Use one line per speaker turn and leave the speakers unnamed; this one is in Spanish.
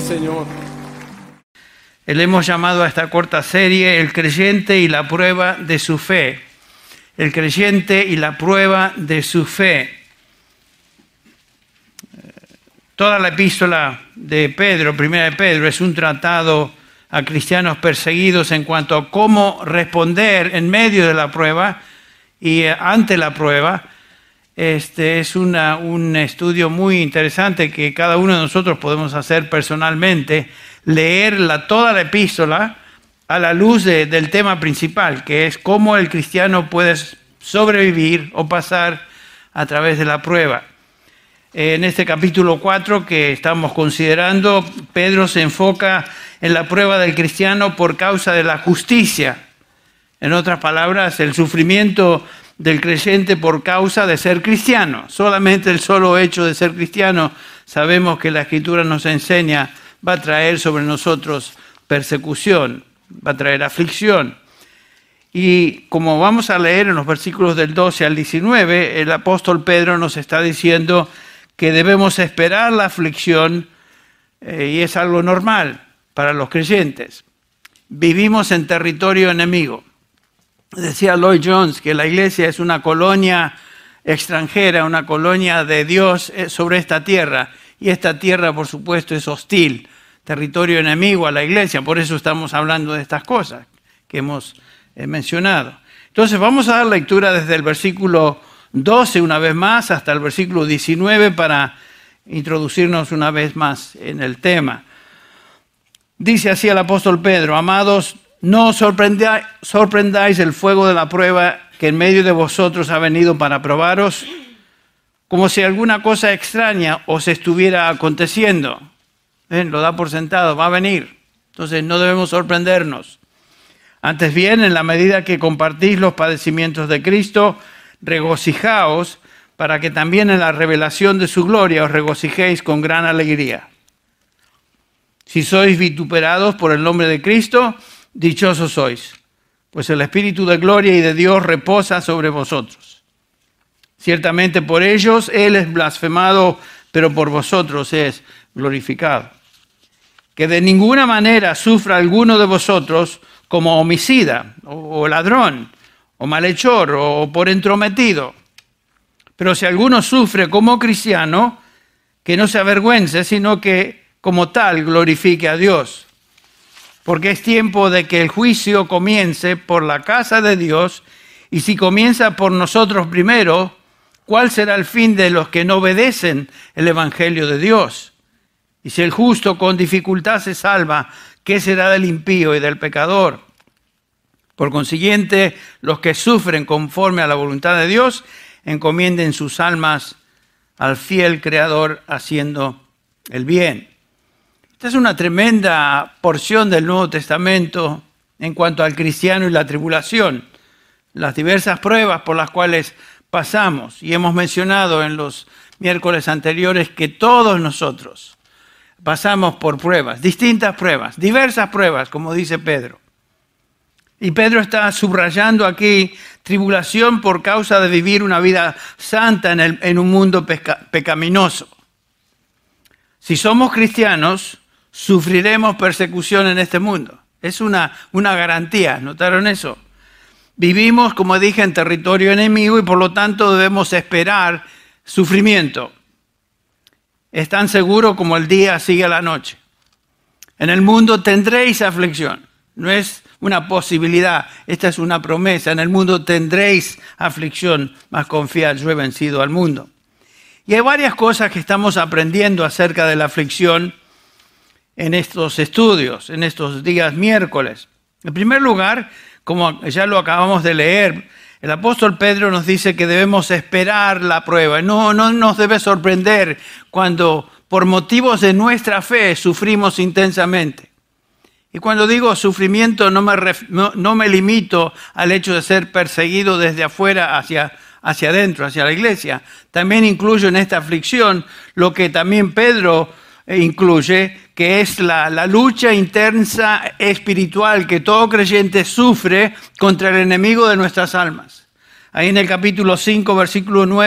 Señor.
Le hemos llamado a esta corta serie El creyente y la prueba de su fe. El creyente y la prueba de su fe. Toda la epístola de Pedro, primera de Pedro, es un tratado a cristianos perseguidos en cuanto a cómo responder en medio de la prueba y ante la prueba. Es un estudio muy interesante que cada uno de nosotros podemos hacer personalmente, leer toda la epístola a la luz del tema principal, que es cómo el cristiano puede sobrevivir o pasar a través de la prueba. En este capítulo 4 que estamos considerando, Pedro se enfoca en la prueba del cristiano por causa de la justicia. En otras palabras, el sufrimiento del creyente por causa de ser cristiano. Solamente el solo hecho de ser cristiano, sabemos que la Escritura nos enseña, va a traer sobre nosotros persecución, va a traer aflicción. Y como vamos a leer en los versículos del 12 al 19, el apóstol Pedro nos está diciendo que debemos esperar la aflicción y es algo normal para los creyentes. Vivimos en territorio enemigo. Decía Lloyd Jones que la iglesia es una colonia extranjera, una colonia de Dios sobre esta tierra. Y esta tierra, por supuesto, es hostil, territorio enemigo a la iglesia. Por eso estamos hablando de estas cosas que hemos mencionado. Entonces vamos a dar lectura desde el versículo 12 una vez más hasta el versículo 19 para introducirnos una vez más en el tema. Dice así el apóstol Pedro: amados, no os sorprendáis el fuego de la prueba que en medio de vosotros ha venido para probaros, como si alguna cosa extraña os estuviera aconteciendo. Lo da por sentado, va a venir. Entonces no debemos sorprendernos. Antes bien, en la medida que compartís los padecimientos de Cristo, regocijaos para que también en la revelación de su gloria os regocijéis con gran alegría. Si sois vituperados por el nombre de Cristo, dichosos sois, pues el Espíritu de gloria y de Dios reposa sobre vosotros. Ciertamente por ellos Él es blasfemado, pero por vosotros es glorificado. Que de ninguna manera sufra alguno de vosotros como homicida, o ladrón, o malhechor, o por entrometido. Pero si alguno sufre como cristiano, que no se avergüence, sino que como tal glorifique a Dios. Porque es tiempo de que el juicio comience por la casa de Dios, y si comienza por nosotros primero, ¿cuál será el fin de los que no obedecen el evangelio de Dios? Y si el justo con dificultad se salva, ¿qué será del impío y del pecador? Por consiguiente, los que sufren conforme a la voluntad de Dios, encomienden sus almas al fiel Creador haciendo el bien. Esta es una tremenda porción del Nuevo Testamento en cuanto al cristiano y la tribulación, las diversas pruebas por las cuales pasamos. Y hemos mencionado en los miércoles anteriores que todos nosotros pasamos por pruebas, distintas pruebas, diversas pruebas, como dice Pedro. Y Pedro está subrayando aquí tribulación por causa de vivir una vida santa en un mundo pecaminoso. Si somos cristianos, sufriremos persecución en este mundo. Es una garantía, ¿notaron eso? Vivimos, como dije, en territorio enemigo y por lo tanto debemos esperar sufrimiento. Es tan seguro como el día sigue a la noche. En el mundo tendréis aflicción. No es una posibilidad, esta es una promesa. En el mundo tendréis aflicción, mas confiad, yo he vencido al mundo. Y hay varias cosas que estamos aprendiendo acerca de la aflicción en estos estudios, en estos días miércoles. En primer lugar, como ya lo acabamos de leer, el apóstol Pedro nos dice que debemos esperar la prueba. No nos debe sorprender cuando por motivos de nuestra fe sufrimos intensamente. Y cuando digo sufrimiento no me limito al hecho de ser perseguido desde afuera hacia adentro, hacia la iglesia. También incluyo en esta aflicción lo que también Pedro incluye, que es la lucha intensa espiritual que todo creyente sufre contra el enemigo de nuestras almas. Ahí en el capítulo 5, versículo 9,